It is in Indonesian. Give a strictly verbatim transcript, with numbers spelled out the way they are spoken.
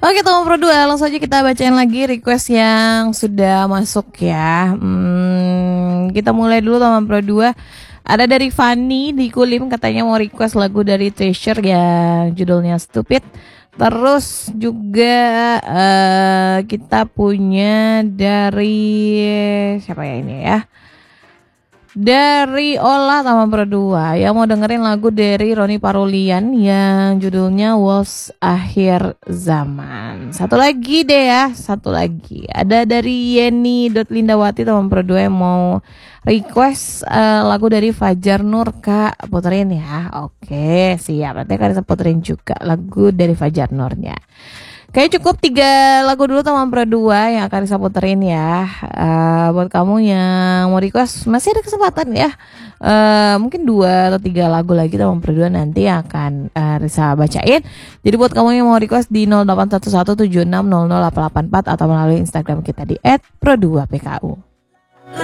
Oke teman Pro dua, langsung aja kita bacain lagi request yang sudah masuk ya. Hmm, kita mulai dulu teman Pro dua. Ada dari Fanny di Kulim, katanya mau request lagu dari Treasure yang judulnya Stupid. Terus juga uh, kita punya dari siapa ya ini ya? Dari Ola Taman Pro dua yang mau dengerin lagu dari Roni Parulian yang judulnya Was Akhir Zaman. Satu lagi deh ya, satu lagi. Ada dari Yeni Lindawati Taman Pro dua yang mau request uh, lagu dari Fajar Nur. Kak, puterin ya. Oke, siap. Nanti Kak puterin juga lagu dari Fajar Nurnya. Kayaknya cukup tiga lagu dulu teman Pro dua yang akan saya puterin ya. Uh, buat kamu yang mau request masih ada kesempatan ya. Uh, mungkin dua atau tiga lagu lagi teman Pro dua nanti akan uh, Risa bacain. Jadi buat kamu yang mau request di nol delapan satu satu tujuh enam nol nol delapan delapan empat atau melalui Instagram kita di et pro dua p k u.